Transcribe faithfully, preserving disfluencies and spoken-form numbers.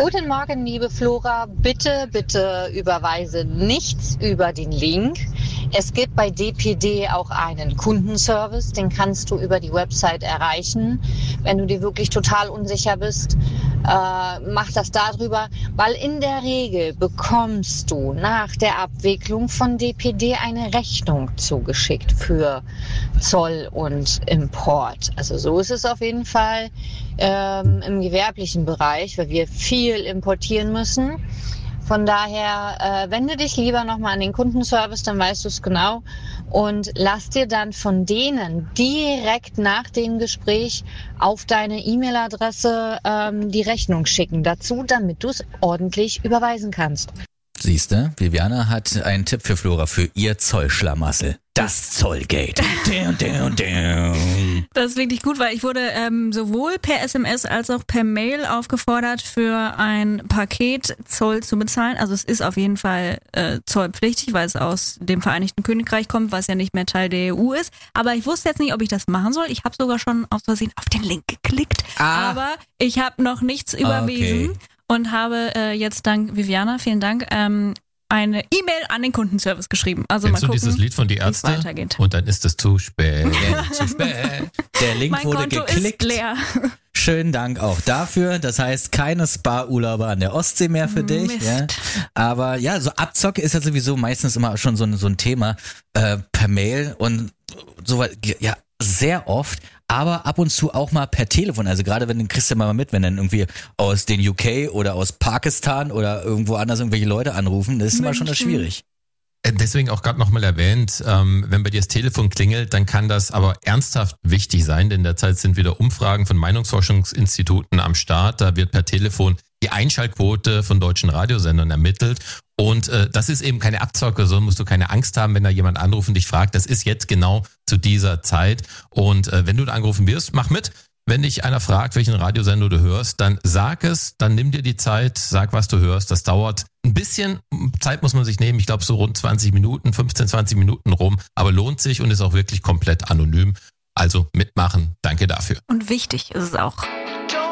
Guten Morgen, liebe Flora. Bitte, bitte überweise nichts über den Link. Es gibt bei D P D auch einen Kundenservice, den kannst du über die Website erreichen. Wenn du dir wirklich total unsicher bist, äh, mach das darüber, weil in der Regel bekommst du nach der Abwicklung von D P D eine Rechnung zugeschickt für Zoll und Import. Also so ist es auf jeden Fall ähm, im gewerblichen Bereich, weil wir viel importieren müssen. Von daher äh, wende dich lieber nochmal an den Kundenservice, dann weißt du es genau. Und lass dir dann von denen direkt nach dem Gespräch auf deine E-Mail-Adresse ähm, die Rechnung schicken dazu, damit du es ordentlich überweisen kannst. Siehste, Viviana hat einen Tipp für Flora für ihr Zollschlamassel. Das Zollgate. Das ist wirklich gut, weil ich wurde ähm, sowohl per S M S als auch per Mail aufgefordert, für ein Paket Zoll zu bezahlen. Also es ist auf jeden Fall äh, zollpflichtig, weil es aus dem Vereinigten Königreich kommt, was ja nicht mehr Teil der E U ist. Aber ich wusste jetzt nicht, ob ich das machen soll. Ich habe sogar schon aus Versehen auf den Link geklickt. Ah. Aber ich habe noch nichts überwiesen. Okay. Und habe äh, jetzt dank Viviana, vielen Dank, ähm, eine E-Mail an den Kundenservice geschrieben. Also Kennst mal du gucken, dieses Lied von Die Ärzte? Weitergeht. Und dann ist es zu spät. zu spät. Der Link mein wurde Konto geklickt. Ist leer. Schönen Dank auch dafür. Das heißt, keine Spa-Urlaube an der Ostsee mehr für dich. Mist. Ja. Aber ja, so Abzocke ist ja sowieso meistens immer schon so ein, so ein Thema äh, per Mail und so weit. Ja, sehr oft. Aber ab und zu auch mal per Telefon. Also gerade wenn, den kriegst du mal mit, wenn dann irgendwie aus den U K oder aus Pakistan oder irgendwo anders irgendwelche Leute anrufen, das ist immer schon schwierig. Deswegen auch gerade nochmal erwähnt, ähm, wenn bei dir das Telefon klingelt, dann kann das aber ernsthaft wichtig sein, denn derzeit sind wieder Umfragen von Meinungsforschungsinstituten am Start. Da wird per Telefon die Einschaltquote von deutschen Radiosendern ermittelt. Und äh, das ist eben keine Abzocke, so musst du keine Angst haben, wenn da jemand anruft und dich fragt. Das ist jetzt genau zu dieser Zeit. Und äh, wenn du da angerufen wirst, mach mit. Wenn dich einer fragt, welchen Radiosender du hörst, dann sag es, dann nimm dir die Zeit, sag, was du hörst. Das dauert ein bisschen, Zeit muss man sich nehmen. Ich glaube so rund zwanzig Minuten, fünfzehn, zwanzig Minuten rum. Aber lohnt sich und ist auch wirklich komplett anonym. Also mitmachen. Danke dafür. Und wichtig ist es auch.